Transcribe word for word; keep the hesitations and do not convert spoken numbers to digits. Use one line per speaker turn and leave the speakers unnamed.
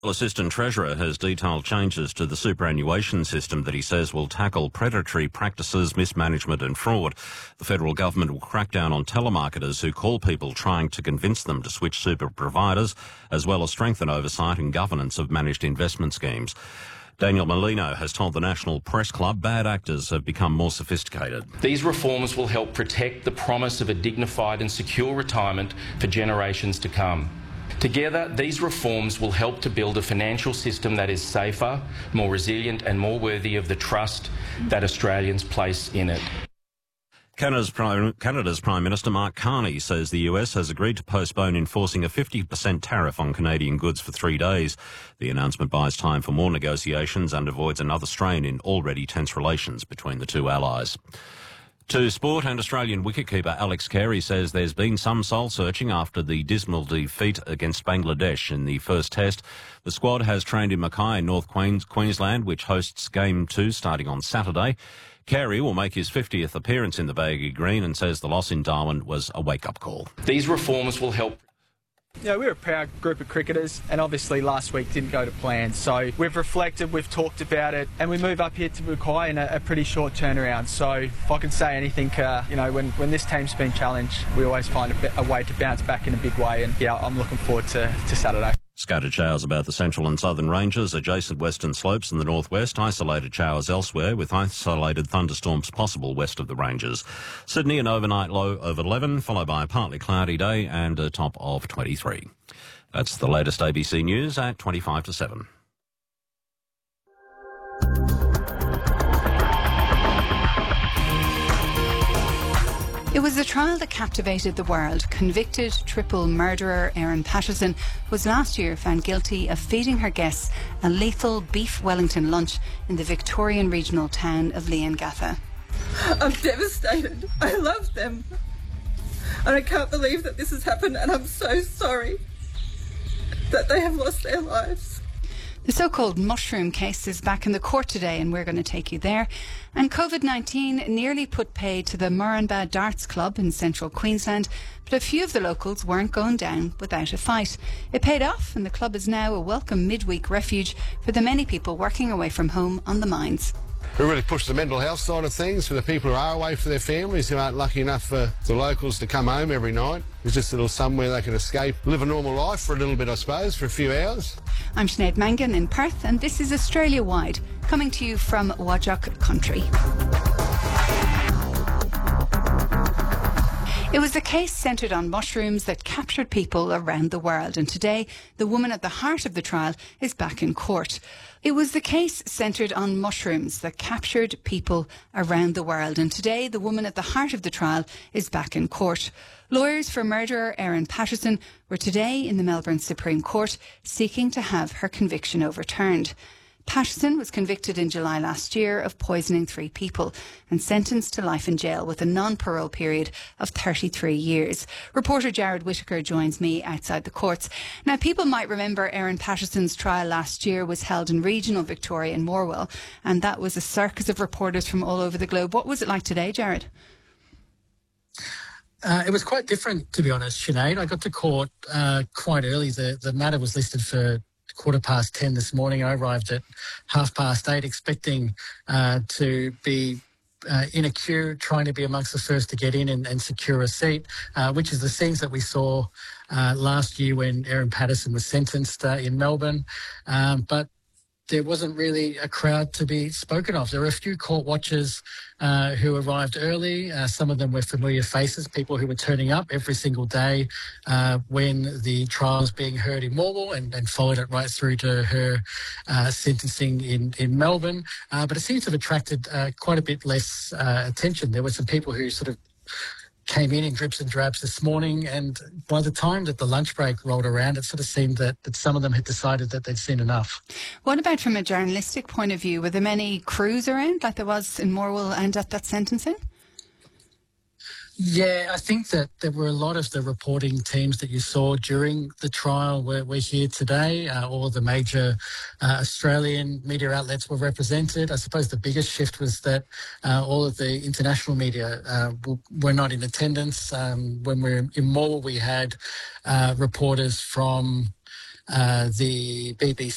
Assistant Treasurer has detailed changes to the superannuation system that he says will tackle predatory practices, mismanagement and fraud. The federal government will crack down on telemarketers who call people trying to convince them to switch super providers, as well as strengthen oversight and governance of managed investment schemes. Daniel Molino has told the National Press Club bad actors have become more sophisticated.
These reforms will help protect the promise of a dignified and secure retirement for generations to come. Together, these reforms will help to build a financial system that is safer, more resilient and more worthy of the trust that Australians place in it.
Canada's Prime, Canada's Prime Minister Mark Carney says the U S has agreed to postpone enforcing a fifty percent tariff on Canadian goods for three days. The announcement buys time for more negotiations and avoids another strain in already tense relations between the two allies. To sport, and Australian wicketkeeper Alex Carey says there's been some soul-searching after the dismal defeat against Bangladesh in the first test. The squad has trained in Mackay in North Queens, Queensland, which hosts Game two starting on Saturday. Carey will make his fiftieth appearance in the baggy green and says the loss in Darwin was a wake-up call.
These reforms will help.
Yeah, we're a proud group of cricketers, and obviously last week didn't go to plan. So we've reflected, we've talked about it, and we move up here to Mackay in a, a pretty short turnaround. So if I can say anything, uh, you know, when, when this team's been challenged, we always find a, a way to bounce back in a big way. And yeah, I'm looking forward to, to Saturday.
Scattered showers about the central and southern ranges, adjacent western slopes in the northwest, isolated showers elsewhere with isolated thunderstorms possible west of the ranges. Sydney an overnight low of eleven, followed by a partly cloudy day and a top of twenty-three. That's the latest A B C News at twenty-five to seven.
It was a trial that captivated the world. Convicted triple murderer Erin Patterson was last year found guilty of feeding her guests a lethal beef Wellington lunch in the Victorian regional town of Leongatha.
I'm devastated. I love them. And I can't believe that this has happened, and I'm so sorry that they have lost their lives.
The so-called mushroom case is back in the court today, and we're going to take you there. And COVID nineteen nearly put pay to the Murrumba Darts Club in central Queensland, but a few of the locals weren't going down without a fight. It paid off, and the club is now a welcome midweek refuge for the many people working away from home on the mines.
We really push the mental health side of things for the people who are away for their families, who aren't lucky enough for the locals to come home every night. There's just a little somewhere they can escape, live a normal life for a little bit, I suppose, for a few hours.
I'm Sinead Mangan in Perth, and this is Australia Wide, coming to you from Whadjuk Country. It was a case centred on mushrooms that captured people around the world, and today the woman at the heart of the trial is back in court. It was the case centred on mushrooms that captured people around the world, and today the woman at the heart of the trial is back in court. Lawyers for murderer Erin Patterson were today in the Melbourne Supreme Court seeking to have her conviction overturned. Patterson was convicted in July last year of poisoning three people and sentenced to life in jail with a non-parole period of thirty-three years. Reporter Jared Whittaker joins me outside the courts. Now, people might remember Erin Patterson's trial last year was held in regional Victoria in Morwell, and that was a circus of reporters from all over the globe. What was it like today, Jared?
Uh, it was quite different, to be honest, Sinead. I got to court uh, quite early. The, the matter was listed for quarter past ten this morning. I arrived at half past eight expecting uh, to be uh, in a queue, trying to be amongst the first to get in and, and secure a seat, uh, which is the scenes that we saw uh, last year when Erin Patterson was sentenced uh, in Melbourne. Um, but there wasn't really a crowd to be spoken of. There were a few court watchers uh, who arrived early. Uh, some of them were familiar faces, people who were turning up every single day uh, when the trial was being heard in Morwell, and, and followed it right through to her uh, sentencing in, in Melbourne. Uh, but it seems to have attracted uh, quite a bit less uh, attention. There were some people who sort of came in in drips and drabs this morning, and by the time that the lunch break rolled around, it sort of seemed that, that some of them had decided that they'd seen enough.
What about from a journalistic point of view? Were there many crews around like there was in Morwell and at that sentencing?
Yeah, I think that there were a lot of the reporting teams that you saw during the trial were, were here today. Uh, all of the major uh, Australian media outlets were represented. I suppose the biggest shift was that uh, all of the international media uh, were not in attendance. Um, when we were in Morwell, we had uh, reporters from Uh, the B B